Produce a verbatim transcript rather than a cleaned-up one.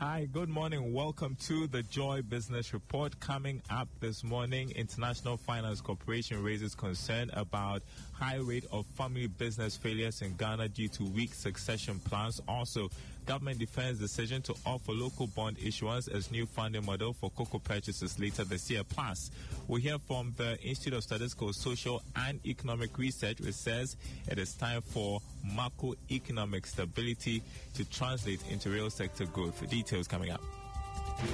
Hi, good morning. Welcome to the Joy Business Report. Coming up this morning, International Finance Corporation raises concern about high rate of family business failures in Ghana due to weak succession plans. Also, government defends decision to offer local bond issuance as new funding model for cocoa purchases later this year. Plus, we hear from the Institute of Statistical, Social and Economic Research, which says it is time for macroeconomic stability to translate into real sector growth. Details coming up.